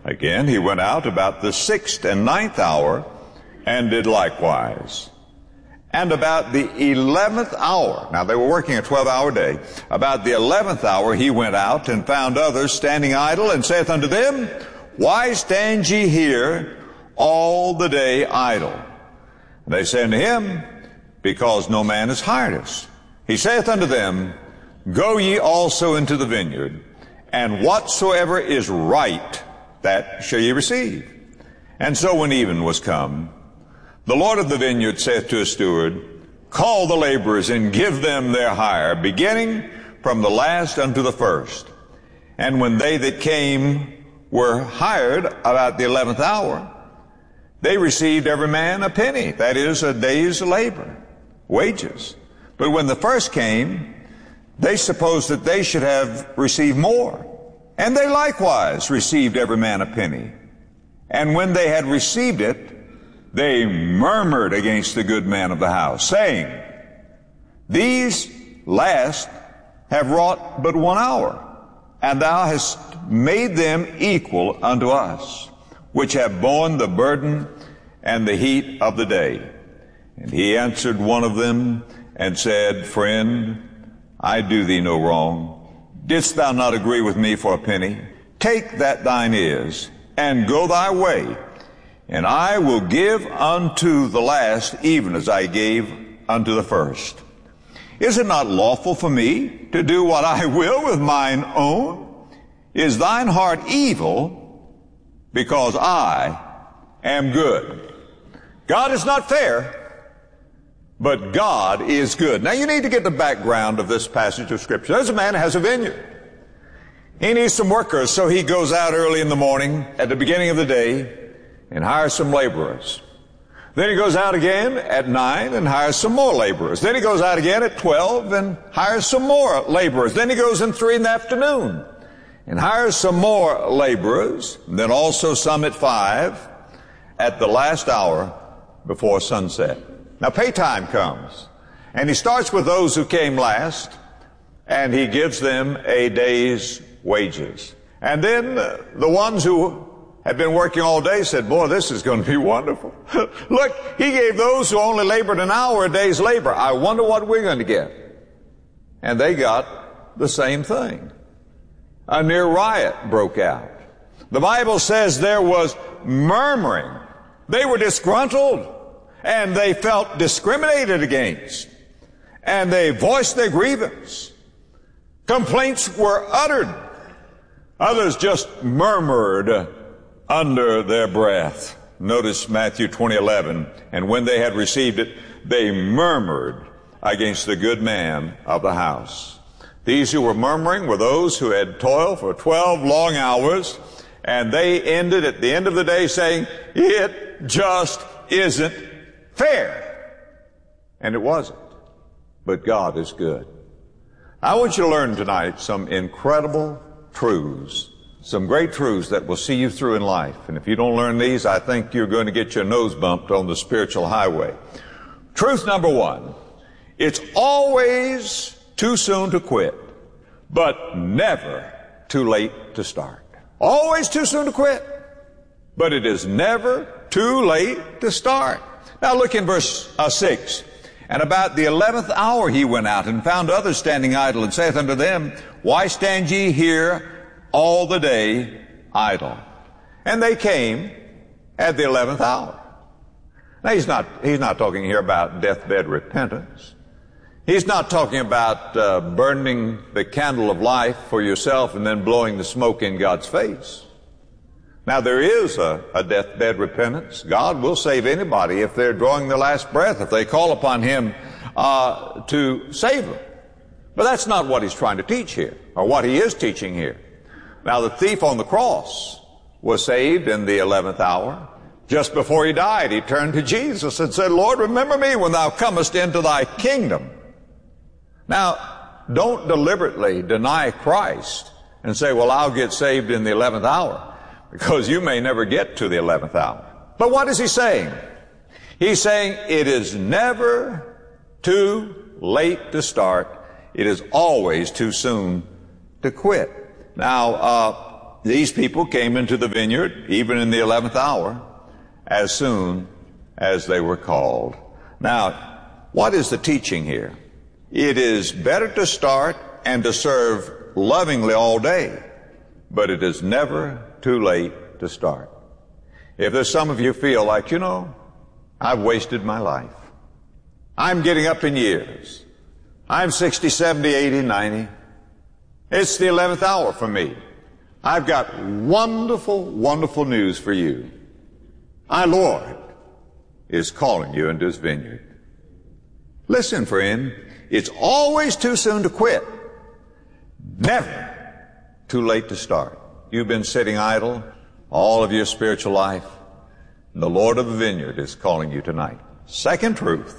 Again, he went out about the 6th and 9th hour and did likewise. And about the 11th hour, now they were working a 12-hour day, about the 11th hour he went out and found others standing idle, and saith unto them, Why stand ye here all the day idle? And they say unto him, Because no man has hired us. He saith unto them, Go ye also into the vineyard, and whatsoever is right, that shall ye receive. And so when even was come, the Lord of the vineyard saith to his steward, Call the laborers and give them their hire, beginning from the last unto the first. And when they that came were hired about the 11th hour, they received every man a penny, that is, a day's labor, wages. But when the first came, they supposed that they should have received more. And they likewise received every man a penny. And when they had received it, they murmured against the good man of the house, saying, These last have wrought but 1 hour, and thou hast made them equal unto us, which have borne the burden and the heat of the day. And he answered one of them and said, Friend, I do thee no wrong. Didst thou not agree with me for a penny? Take that thine is, and go thy way, and I will give unto the last even as I gave unto the first. Is it not lawful for me to do what I will with mine own? Is thine heart evil because I am good? God is not fair, but God is good. Now you need to get the background of this passage of Scripture. There's a man who has a vineyard. He needs some workers, so he goes out early in the morning at the beginning of the day and hires some laborers. Then he goes out again at 9 and hires some more laborers. Then he goes out again at 12 and hires some more laborers. Then he goes in 3 in the afternoon and hires some more laborers. And then also some at 5 at the last hour before sunset. Now pay time comes, and he starts with those who came last, and he gives them a day's wages. And then the ones who had been working all day said, Boy, this is going to be wonderful. Look, he gave those who only labored an hour a day's labor. I wonder what we're going to get. And they got the same thing. A near riot broke out. The Bible says there was murmuring. They were disgruntled, and they felt discriminated against, and they voiced their grievance. Complaints were uttered. Others just murmured under their breath. Notice Matthew 20:11. And when they had received it, they murmured against the good man of the house. These who were murmuring were those who had toiled for 12 long hours, and they ended at the end of the day saying, It just isn't fair. And it wasn't. But God is good. I want you to learn tonight some incredible truths, some great truths that will see you through in life. And if you don't learn these, I think you're going to get your nose bumped on the spiritual highway. Truth number 1, it's always too soon to quit, but never too late to start. Always too soon to quit, but it is never too late to start. Now look in verse 6. And about the 11th hour he went out and found others standing idle, and saith unto them, Why stand ye here all the day idle? And they came at the 11th hour. Now he's not talking here about deathbed repentance. He's not talking about burning the candle of life for yourself and then blowing the smoke in God's face. Now there is a deathbed repentance. God will save anybody if they're drawing their last breath, if they call upon Him to save them. But that's not what He's trying to teach here, or what He is teaching here. Now the thief on the cross was saved in the 11th hour. Just before he died, he turned to Jesus and said, Lord, remember me when thou comest into thy kingdom. Now, don't deliberately deny Christ and say, well, I'll get saved in the 11th hour, because you may never get to the 11th hour. But what is he saying? He's saying it is never too late to start. It is always too soon to quit. Now, these people came into the vineyard, even in the 11th hour, as soon as they were called. Now, what is the teaching here? It is better to start and to serve lovingly all day, but it is never too late to start. If there's some of you feel like, I've wasted my life. I'm getting up in years. I'm 60, 70, 80, 90. It's the 11th hour for me. I've got wonderful, wonderful news for you. Our Lord is calling you into His vineyard. Listen, friend, it's always too soon to quit. Never too late to start. You've been sitting idle all of your spiritual life, and the Lord of the vineyard is calling you tonight. Second truth,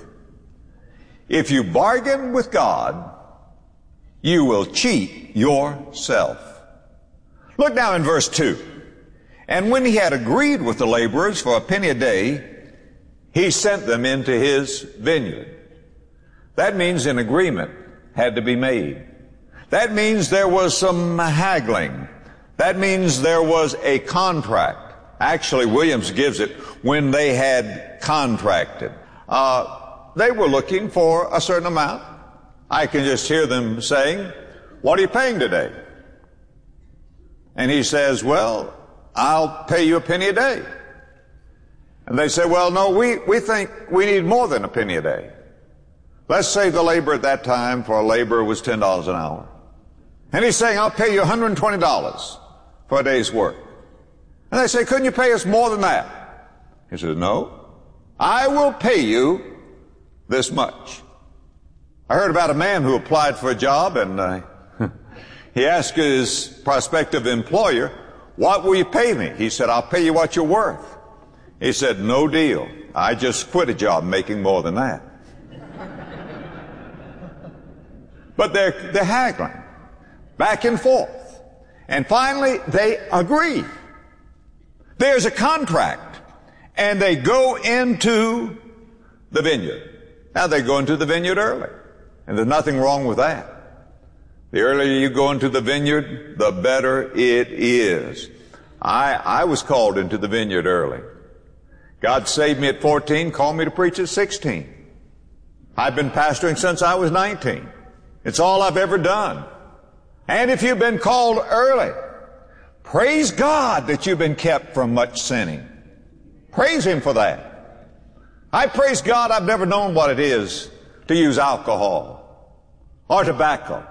if you bargain with God, you will cheat yourself. Look now in verse 2. And when he had agreed with the laborers for a penny a day, he sent them into his vineyard. That means an agreement had to be made. That means there was some haggling. That means there was a contract. Actually, Williams gives it when they had contracted. They were looking for a certain amount. I can just hear them saying, "What are you paying today?" And he says, "Well, I'll pay you a penny a day." And they say, "Well, no, we think we need more than a penny a day." Let's say the labor at that time for a laborer was $10 an hour. And he's saying, "I'll pay you $120 for a day's work." And they say, "Couldn't you pay us more than that?" He says, "No, I will pay you this much." I heard about a man who applied for a job, and he asked his prospective employer, "What will you pay me?" He said, "I'll pay you what you're worth." He said, "No deal. I just quit a job making more than that." But they're haggling back and forth. And finally, they agree. There's a contract. And they go into the vineyard. Now, they go into the vineyard early. And there's nothing wrong with that. The earlier you go into the vineyard, the better it is. I was called into the vineyard early. God saved me at 14, called me to preach at 16. I've been pastoring since I was 19. It's all I've ever done. And if you've been called early, praise God that you've been kept from much sinning. Praise Him for that. I praise God I've never known what it is to use alcohol or tobacco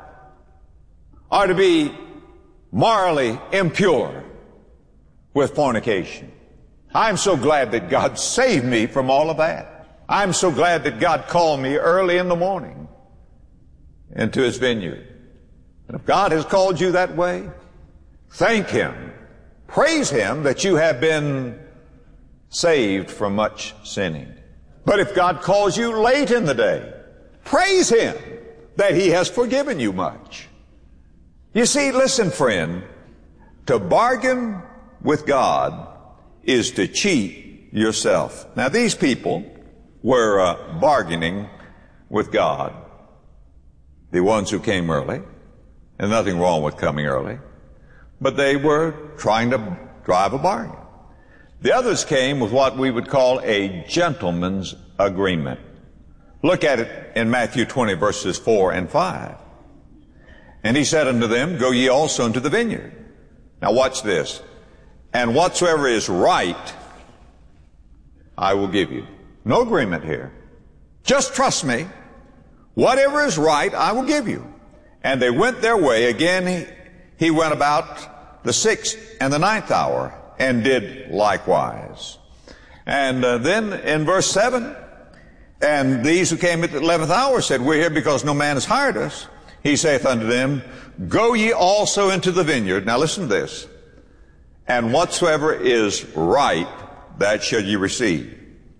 or to be morally impure with fornication. I'm so glad that God saved me from all of that. I'm so glad that God called me early in the morning into His vineyard. And if God has called you that way, thank Him. Praise Him that you have been saved from much sinning. But if God calls you late in the day, praise Him that He has forgiven you much. You see, listen, friend, to bargain with God is to cheat yourself. Now, these people were bargaining with God. The ones who came early, and nothing wrong with coming early, but they were trying to drive a bargain. The others came with what we would call a gentleman's agreement. Look at it in Matthew 20, verses 4 and 5. And He said unto them, "Go ye also into the vineyard." Now watch this. "And whatsoever is right, I will give you." No agreement here. Just trust me. Whatever is right, I will give you. And they went their way. Again, he went about the 6th and the 9th hour and did likewise. And then in verse 7, "And these who came at the 11th hour said, We're here because no man has hired us. He saith unto them, Go ye also into the vineyard." Now listen to this. "And whatsoever is right, that shall ye receive."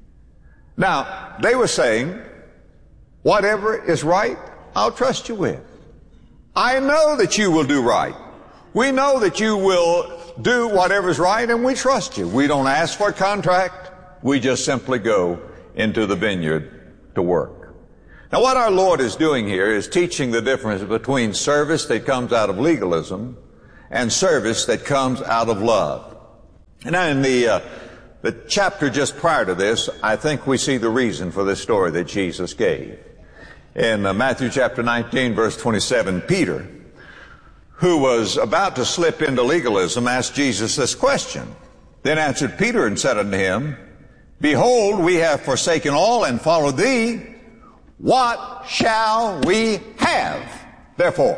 Now, they were saying, whatever is right, I'll trust you with. I know that you will do right. We know that you will do whatever is right, and we trust you. We don't ask for a contract. We just simply go into the vineyard to work. Now, what our Lord is doing here is teaching the difference between service that comes out of legalism and service that comes out of love. And in the chapter just prior to this, I think we see the reason for this story that Jesus gave. In Matthew chapter 19, verse 27, Peter, who was about to slip into legalism, asked Jesus this question. Then answered Peter and said unto him, Behold, we have forsaken all and followed thee. What shall we have, therefore?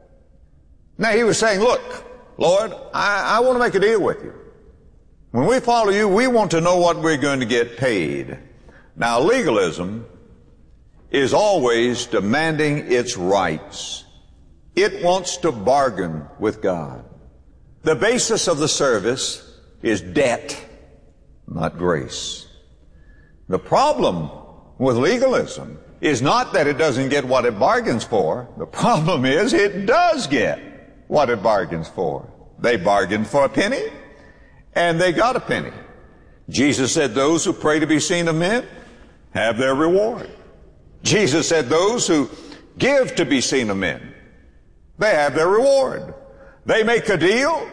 Now he was saying, look, Lord, I want to make a deal with you. When we follow you, we want to know what we're going to get paid. Now, legalism is always demanding its rights. It wants to bargain with God. The basis of the service is debt, not grace. The problem with legalism is not that it doesn't get what it bargains for. The problem is it does get what it bargains for. They bargained for a penny, and they got a penny. Jesus said those who pray to be seen of men have their reward. Jesus said those who give to be seen of men, they have their reward. They make a deal,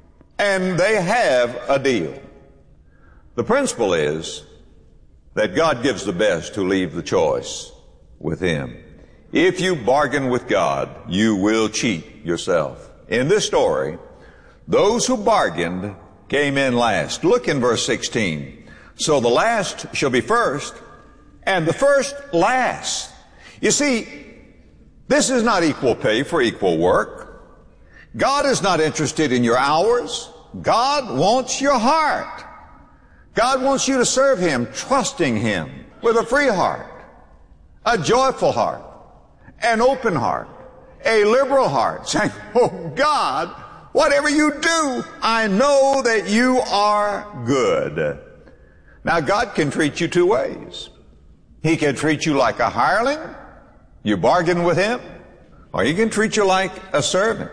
and they have a deal. The principle is that God gives the best who leave the choice with Him. If you bargain with God, you will cheat yourself. In this story, those who bargained came in last. Look in verse 16. So the last shall be first, and the first last. You see, this is not equal pay for equal work. God is not interested in your hours. God wants your heart. God wants you to serve Him, trusting Him with a free heart, a joyful heart, an open heart, a liberal heart, saying, oh God, whatever you do, I know that you are good. Now, God can treat you two ways. He can treat you like a hireling, you bargain with Him, or He can treat you like a servant.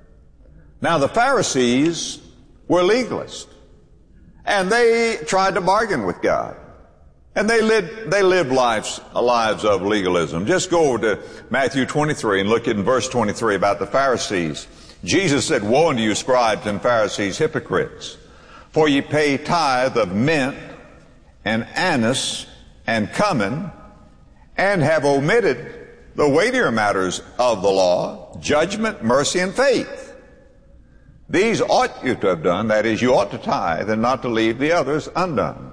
Now, the Pharisees were legalists, and they tried to bargain with God. And they lived lives of legalism. Just go over to Matthew 23 and look in verse 23 about the Pharisees. Jesus said, Woe unto you, scribes and Pharisees, hypocrites! For ye pay tithe of mint and anise and cumin, and have omitted the weightier matters of the law, judgment, mercy, and faith. These ought you to have done, that is, you ought to tithe and not to leave the others undone.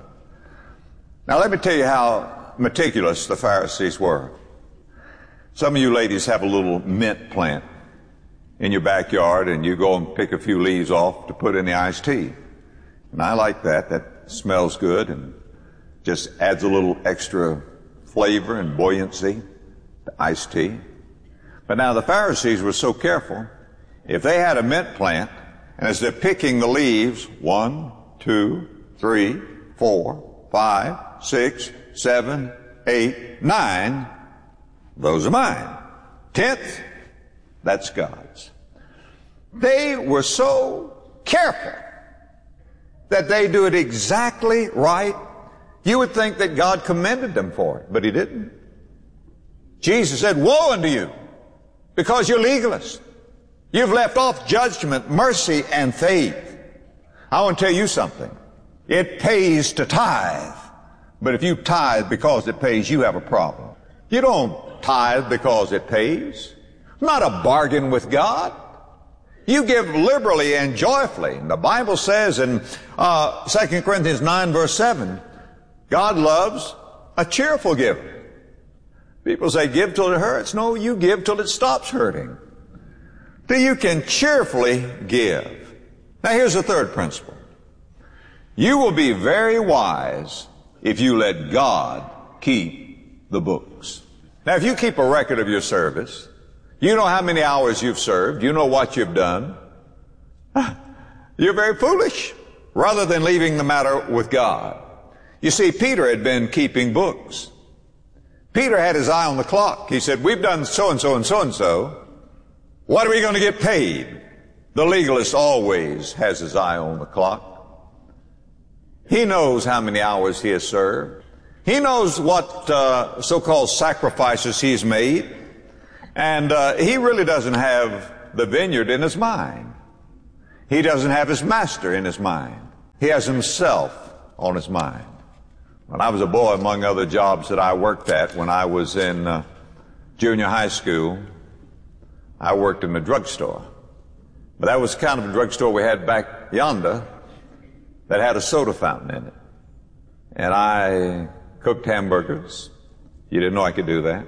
Now let me tell you how meticulous the Pharisees were. Some of you ladies have a little mint plant in your backyard, and you go and pick a few leaves off to put in the iced tea. And I like that. That smells good and just adds a little extra flavor and buoyancy to iced tea. But now the Pharisees were so careful. If they had a mint plant, and as they're picking the leaves, 1, 2, 3, 4, 5, 6, 7, 8, 9, those are mine. 10th, that's God's. They were so careful that they do it exactly right. You would think that God commended them for it, but He didn't. Jesus said, Woe unto you, because you're legalists. You've left off judgment, mercy, and faith. I want to tell you something. It pays to tithe. But if you tithe because it pays, you have a problem. You don't tithe because it pays. It's not a bargain with God. You give liberally and joyfully. The Bible says in 2 Corinthians 9 verse 7, God loves a cheerful giver. People say, give till it hurts. No, you give till it stops hurting. Till you can cheerfully give. Now here's the third principle. You will be very wise if you let God keep the books. Now if you keep a record of your service, you know how many hours you've served, you know what you've done, you're very foolish, rather than leaving the matter with God. You see, Peter had been keeping books. Peter had his eye on the clock. He said, we've done so-and-so and so-and-so. What are we going to get paid? The legalist always has his eye on the clock. He knows how many hours he has served. He knows what so-called sacrifices he's made. And he really doesn't have the vineyard in his mind. He doesn't have his master in his mind. He has himself on his mind. When I was a boy, among other jobs that I worked at when I was in junior high school, I worked in the drugstore. But that was kind of a drugstore we had back yonder that had a soda fountain in it. And I cooked hamburgers. You didn't know I could do that.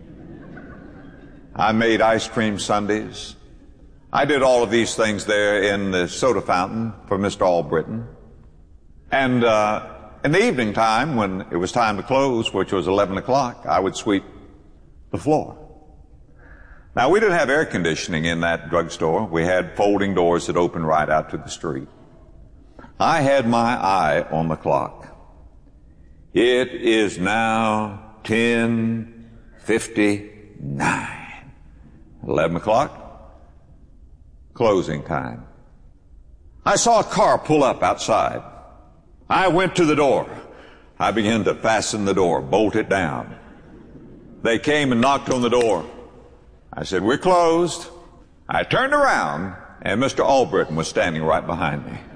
I made ice cream sundaes. I did all of these things there in the soda fountain for Mr. Albritton. And in the evening time, when it was time to close, which was 11 o'clock, I would sweep the floor. Now, we didn't have air conditioning in that drugstore. We had folding doors that opened right out to the street. I had my eye on the clock. It is now 10:59. 11 o'clock, closing time. I saw a car pull up outside. I went to the door. I began to fasten the door, bolt it down. They came and knocked on the door. I said, "We're closed." I turned around, and Mr. Albritton was standing right behind me.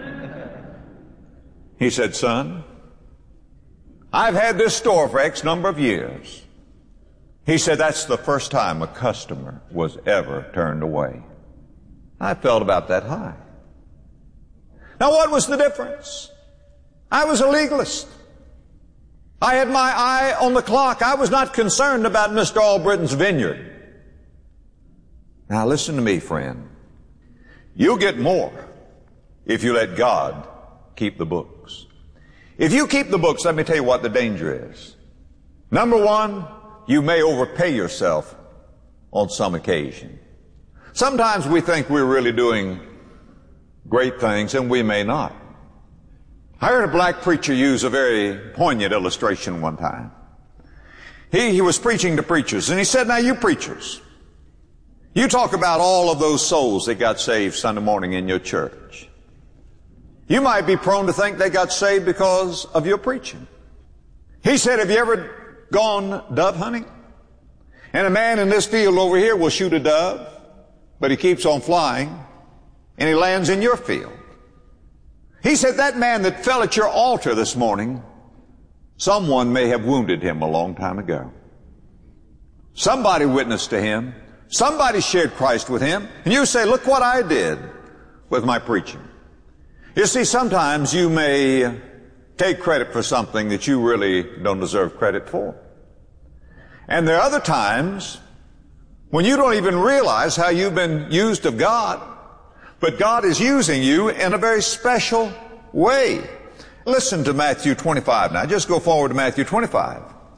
He said, "Son, I've had this store for X number of years." He said, "That's the first time a customer was ever turned away." I felt about that high. Now, what was the difference? I was a legalist. I had my eye on the clock. I was not concerned about Mr. Albritton's vineyard. Now, listen to me, friend. You'll get more if you let God keep the books. If you keep the books, let me tell you what the danger is. Number one, you may overpay yourself on some occasion. Sometimes we think we're really doing great things, and we may not. I heard a black preacher use a very poignant illustration one time. He was preaching to preachers, and he said, "Now you preachers, you talk about all of those souls that got saved Sunday morning in your church. You might be prone to think they got saved because of your preaching." He said, "Have you ever gone dove hunting? And a man in this field over here will shoot a dove, but he keeps on flying, and he lands in your field. He said, that man that fell at your altar this morning, someone may have wounded him a long time ago. Somebody witnessed to him. Somebody shared Christ with him. And you say, look what I did with my preaching." You see, sometimes you may take credit for something that you really don't deserve credit for. And there are other times when you don't even realize how you've been used of God, but God is using you in a very special way. Listen to Matthew 25 now. Just go forward to Matthew 25.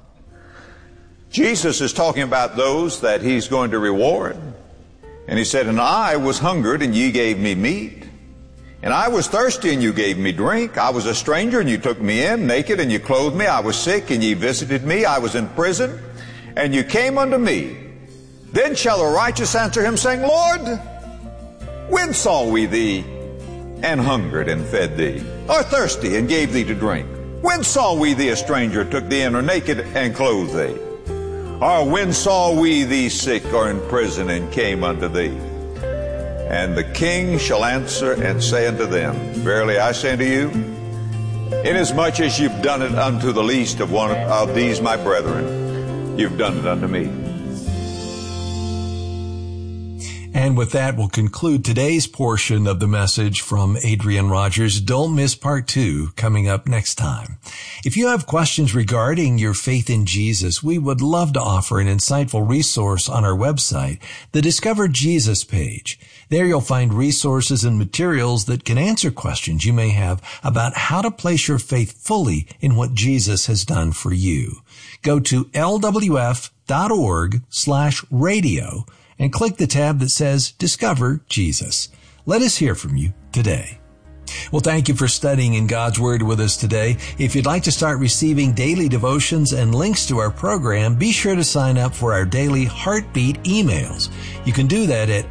Jesus is talking about those that He's going to reward. And He said, "And I was hungered, and ye gave me meat. And I was thirsty, and you gave me drink. I was a stranger, and you took me in. Naked, and you clothed me. I was sick, and ye visited me. I was in prison, and you came unto me. Then shall the righteous answer Him, saying, Lord, when saw we thee and hungered and fed thee, or thirsty and gave thee to drink? When saw we thee a stranger, took thee in, or naked and clothed thee? Or when saw we thee sick or in prison and came unto thee?" And the king shall answer and say unto them, "Verily I say unto you, inasmuch as you've done it unto the least of one of these my brethren, you've done it unto me." And with that, we'll conclude today's portion of the message from Adrian Rogers. Don't miss part 2 coming up next time. If you have questions regarding your faith in Jesus, we would love to offer an insightful resource on our website, the Discover Jesus page. There you'll find resources and materials that can answer questions you may have about how to place your faith fully in what Jesus has done for you. Go to lwf.org/radio and click the tab that says Discover Jesus. Let us hear from you today. Well, thank you for studying in God's Word with us today. If you'd like to start receiving daily devotions and links to our program, be sure to sign up for our daily Heartbeat emails. You can do that at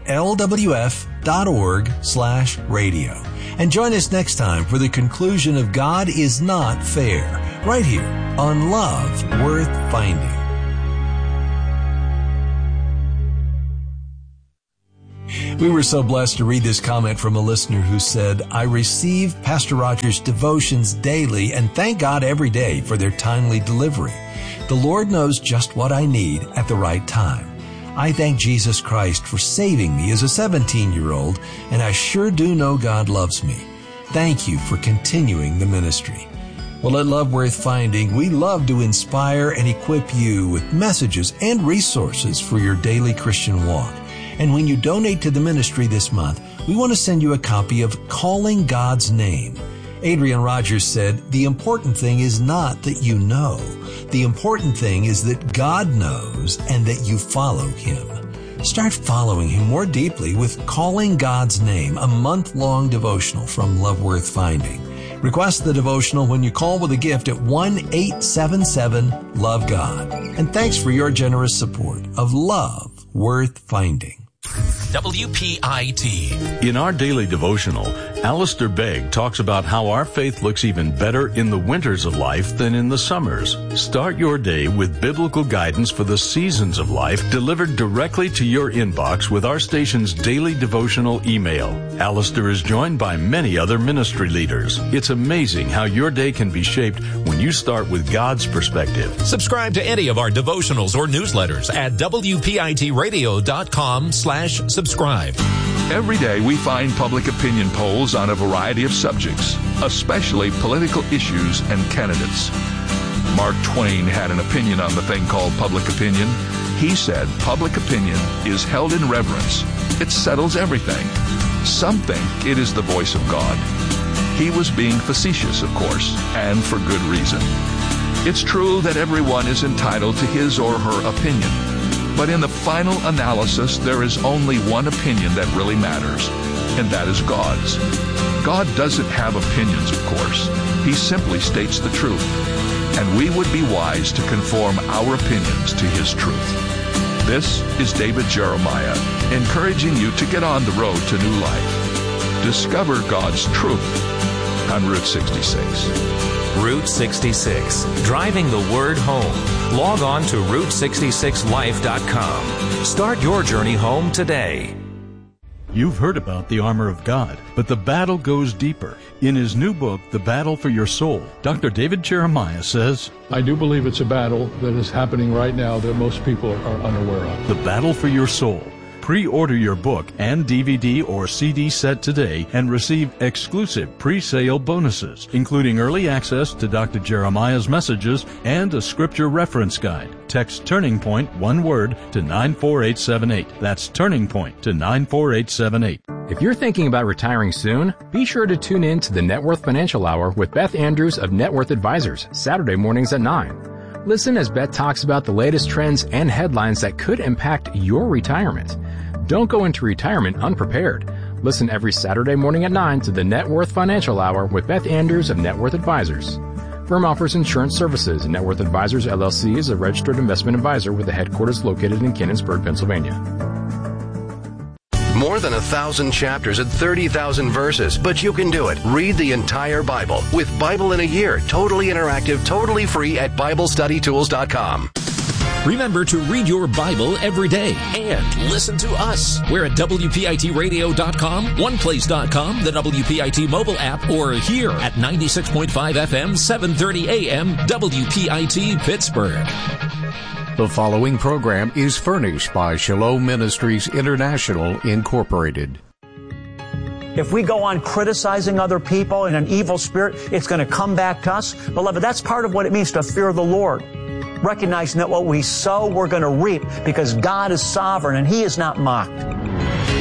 lwf.org/radio. And join us next time for the conclusion of God is Not Fair, right here on Love Worth Finding. We were so blessed to read this comment from a listener who said, I receive Pastor Rogers' devotions daily and thank God every day for their timely delivery. The Lord knows just what I need at the right time. I thank Jesus Christ for saving me as a 17-year-old, and I sure do know God loves me. Thank you for continuing the ministry. Well, at Love Worth Finding, we love to inspire and equip you with messages and resources for your daily Christian walk. And when you donate to the ministry this month, we want to send you a copy of Calling God's Name. Adrian Rogers said, the important thing is not that you know. The important thing is that God knows and that you follow Him. Start following Him more deeply with Calling God's Name, a month-long devotional from Love Worth Finding. Request the devotional when you call with a gift at 1-877-LOVE-GOD. And thanks for your generous support of Love Worth Finding. WPIT. In our daily devotional, Alistair Begg talks about how our faith looks even better in the winters of life than in the summers. Start your day with biblical guidance for the seasons of life delivered directly to your inbox with our station's daily devotional email. Alistair is joined by many other ministry leaders. It's amazing how your day can be shaped when you start with God's perspective. Subscribe to any of our devotionals or newsletters at WPITradio.com/subscribe. Every day we find public opinion polls on a variety of subjects, especially political issues and candidates. Mark Twain had an opinion on the thing called public opinion. He said public opinion is held in reverence. It settles everything. Some think it is the voice of God. He was being facetious, of course, and for good reason. It's true that everyone is entitled to his or her opinion. But in the final analysis, there is only one opinion that really matters, and that is God's. God doesn't have opinions, of course. He simply states the truth, and we would be wise to conform our opinions to His truth. This is David Jeremiah, encouraging you to get on the road to new life. Discover God's truth on Route 66. Route 66, driving the word home. Log on to Route66Life.com. Start your journey home today. You've heard about the armor of God, but the battle goes deeper. In his new book, The Battle for Your Soul, Dr. David Jeremiah says, I do believe it's a battle that is happening right now that most people are unaware of. The Battle for Your Soul. Pre-order your book and DVD or CD set today and receive exclusive pre-sale bonuses, including early access to Dr. Jeremiah's messages and a scripture reference guide. Text Turning Point, one word, to 94878. That's Turning Point to 94878. If you're thinking about retiring soon, be sure to tune in to the Net Worth Financial Hour with Beth Andrews of Net Worth Advisors, Saturday mornings at 9. Listen as Beth talks about the latest trends and headlines that could impact your retirement. Don't go into retirement unprepared. Listen every Saturday morning at 9 to the Net Worth Financial Hour with Beth Andrews of Net Worth Advisors. Firm offers insurance services. Net Worth Advisors, LLC is a registered investment advisor with the headquarters located in Canonsburg, Pennsylvania. More than 1,000 chapters and 30,000 verses, but you can do it. Read the entire Bible with Bible in a Year, totally interactive, totally free at BibleStudyTools.com. Remember to read your Bible every day and listen to us. We're at WPITradio.com, OnePlace.com, the WPIT mobile app, or here at 96.5 FM, 730 AM, WPIT Pittsburgh. The following program is furnished by Shalom Ministries International, Incorporated. If we go on criticizing other people in an evil spirit, it's going to come back to us. Beloved, that's part of what it means to fear the Lord. Recognizing that what we sow, we're going to reap, because God is sovereign and He is not mocked.